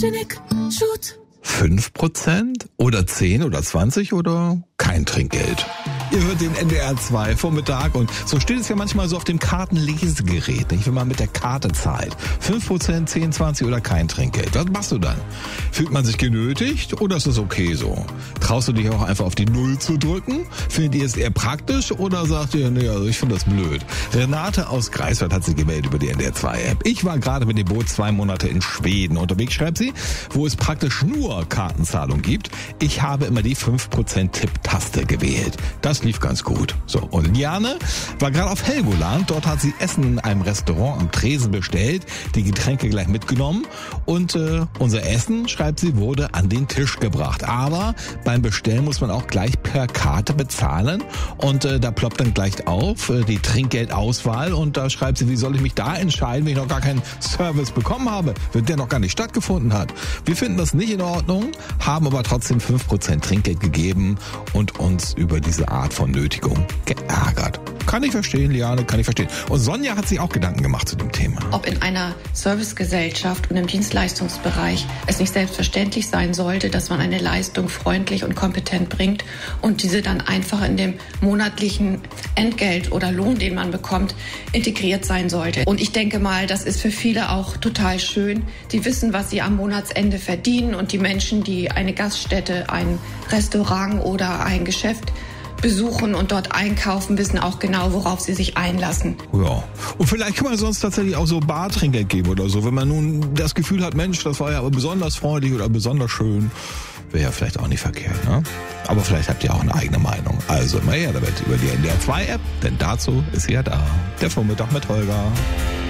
Genick, Shoot. 5% oder 10 oder 20 oder kein Trinkgeld? Ihr hört den NDR 2 Vormittag und so steht es ja manchmal so auf dem Kartenlesegerät, nicht, wenn man mit der Karte zahlt. 5%, 10, 20 oder kein Trinkgeld. Was machst du dann? Fühlt man sich genötigt oder ist es okay so? Traust du dich auch einfach auf die Null zu drücken? Findet ihr es eher praktisch oder sagt ihr, nee, also ich finde das blöd? Renate aus Greifswald hat sich gemeldet über die NDR 2 App. Ich war gerade mit dem Boot 2 Monate in Schweden unterwegs, schreibt sie, wo es praktisch nur Kartenzahlung gibt. Ich habe immer die 5% Tipptaste gewählt. Das lief ganz gut. So, und Liane war gerade auf Helgoland. Dort hat sie Essen in einem Restaurant am Tresen bestellt, die Getränke gleich mitgenommen und unser Essen, schreibt sie, wurde an den Tisch gebracht. Aber beim Bestellen muss man auch gleich per Karte bezahlen und da ploppt dann gleich auf die Trinkgeldauswahl und da schreibt sie, wie soll ich mich da entscheiden, wenn ich noch gar keinen Service bekommen habe, wenn der noch gar nicht stattgefunden hat. Wir finden das nicht in Ordnung, haben aber trotzdem 5% Trinkgeld gegeben und uns über diese Art von Nötigung geärgert. Kann ich verstehen, Liane, kann ich verstehen. Und Sonja hat sich auch Gedanken gemacht zu dem Thema. Ob in einer Servicegesellschaft und im Dienstleistungsbereich es nicht selbstverständlich sein sollte, dass man eine Leistung freundlich und kompetent bringt und diese dann einfach in dem monatlichen Entgelt oder Lohn, den man bekommt, integriert sein sollte. Und ich denke mal, das ist für viele auch total schön. Die wissen, was sie am Monatsende verdienen und die Menschen, die eine Gaststätte, ein Restaurant oder ein Geschäft besuchen und dort einkaufen, wissen auch genau, worauf sie sich einlassen. Ja. Und vielleicht kann man sonst tatsächlich auch so Bartrinkgeld geben oder so. Wenn man nun das Gefühl hat, Mensch, das war ja aber besonders freundlich oder besonders schön, wäre ja vielleicht auch nicht verkehrt, ne? Aber vielleicht habt ihr auch eine eigene Meinung. Also immer her damit über die NDR 2 App, denn dazu ist sie ja da. Der Vormittag mit Holger.